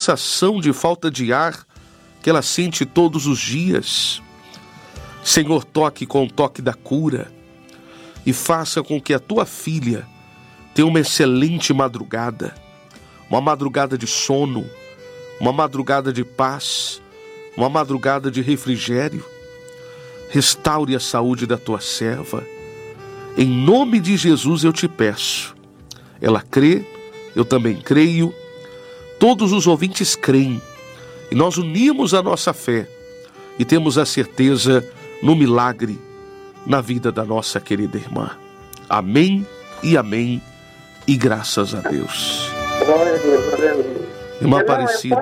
sensação de falta de ar que ela sente todos os dias. Senhor, toque com o toque da cura e faça com que a tua filha tenha uma excelente madrugada, uma madrugada de sono, uma madrugada de paz, uma madrugada de refrigério. Restaure a saúde da tua serva. Em nome de Jesus eu te peço. Ela crê, eu também creio, todos os ouvintes creem, e nós unimos a nossa fé e temos a certeza no milagre na vida da nossa querida irmã. Amém e amém, e graças a Deus. Glória a Deus, glória a Deus. Irmã Aparecida.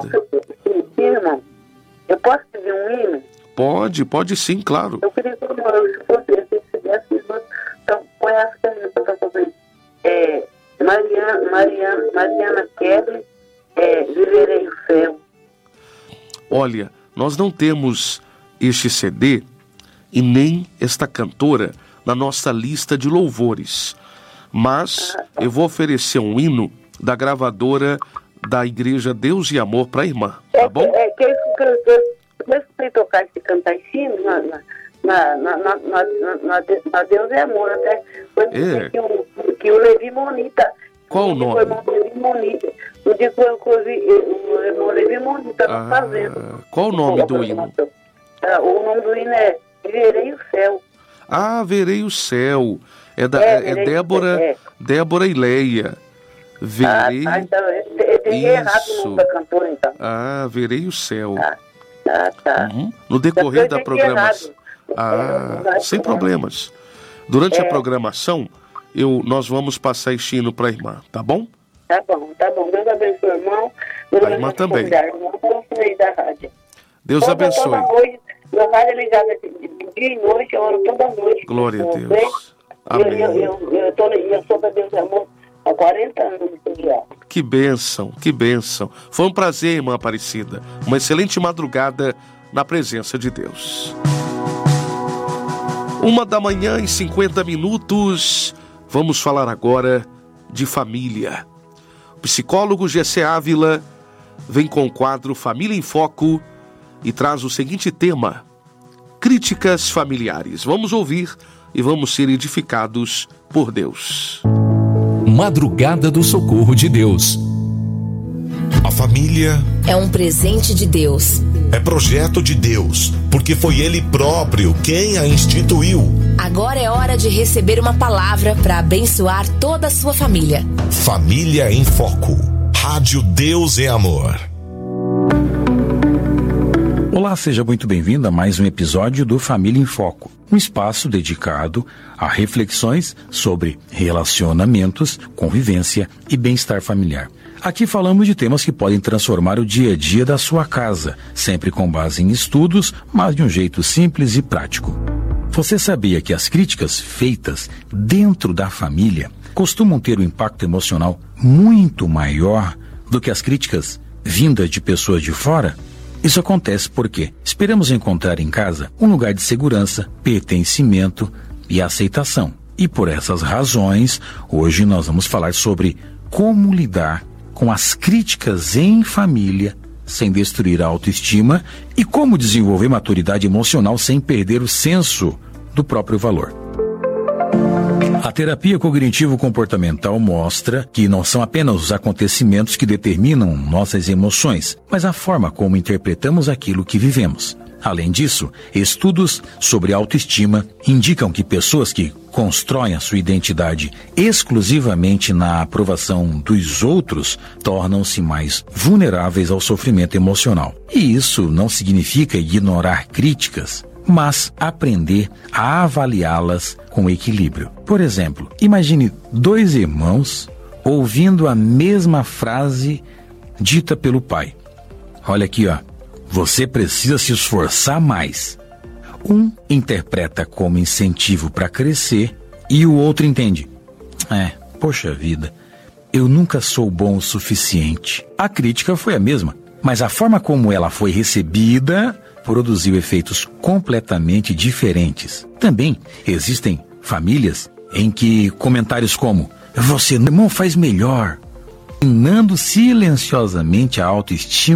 Eu posso pedir um hino? Pode sim, claro. Eu queria que eu se desse, então põe as coisas para fazer. Mariana Kelly, Viverei o Céu. Olha, nós não temos este CD e nem esta cantora na nossa lista de louvores, mas eu vou oferecer um hino da gravadora da Igreja Deus e Amor para a irmã, tá bom? Eu fui tocar esse cantar esse hino na Deus e Amor, até que o Levi Monita. Qual o nome? No dia que o irmão Levi Monita está fazendo. Qual o nome do hino? O nome do hino é Verei o Céu. Ah, Verei o Céu. É Débora e Leia. Verei. Então, eu errado o nome da cantora, então. Verei o Céu. Tá. No decorrer da programação. Sem problemas. Durante a programação, nós vamos passar este hino para a irmã, tá bom? Tá bom. Deus abençoe, irmão. A irmã também. Deus abençoe. Toda noite, meu rádio é ligado de dia e noite, eu oro toda noite. Glória a Deus. Amém. Eu sou da Deus e Amor há 40 anos já. Que bênção, que bênção. Foi um prazer, irmã Aparecida. Uma excelente madrugada na presença de Deus. 1h50. Vamos falar agora de família. O psicólogo Gessé Ávila vem com o quadro Família em Foco e traz o seguinte tema: críticas familiares. Vamos ouvir e vamos ser edificados por Deus. Madrugada do Socorro de Deus. A família é um presente de Deus. É projeto de Deus, porque foi Ele próprio quem a instituiu. Agora é hora de receber uma palavra para abençoar toda a sua família. Família em Foco. Rádio Deus é Amor. Olá, seja muito bem-vindo a mais um episódio do Família em Foco, um espaço dedicado a reflexões sobre relacionamentos, convivência e bem-estar familiar. Aqui falamos de temas que podem transformar o dia a dia da sua casa, sempre com base em estudos, mas de um jeito simples e prático. Você sabia que as críticas feitas dentro da família costumam ter um impacto emocional muito maior do que as críticas vindas de pessoas de fora? Isso acontece porque esperamos encontrar em casa um lugar de segurança, pertencimento e aceitação. E por essas razões, hoje nós vamos falar sobre como lidar com as críticas em família sem destruir a autoestima e como desenvolver maturidade emocional sem perder o senso do próprio valor. A terapia cognitivo-comportamental mostra que não são apenas os acontecimentos que determinam nossas emoções, mas a forma como interpretamos aquilo que vivemos. Além disso, estudos sobre autoestima indicam que pessoas que constroem a sua identidade exclusivamente na aprovação dos outros tornam-se mais vulneráveis ao sofrimento emocional. E isso não significa ignorar críticas, mas aprender a avaliá-las com equilíbrio. Por exemplo, imagine dois irmãos ouvindo a mesma frase dita pelo pai. Olha aqui, ó. Você precisa se esforçar mais. Um interpreta como incentivo para crescer e o outro entende. Poxa vida, eu nunca sou bom o suficiente. A crítica foi a mesma, mas a forma como ela foi recebida produziu efeitos completamente diferentes. Também existem famílias em que comentários como "você não faz melhor", minando silenciosamente a autoestima